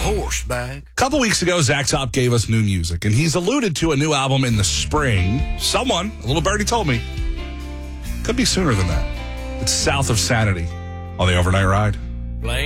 horseback. A couple weeks ago, Zach Top gave us new music, and he's alluded to a new album in the spring. Someone, a little birdie told me, could be sooner than that. It's South of Sanity on the Overnight Ride.